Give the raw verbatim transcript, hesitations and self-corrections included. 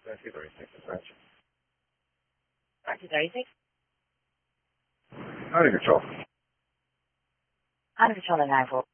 two thirty-six, dispatch. two thirty-six? Out of control. Out of control at nine four.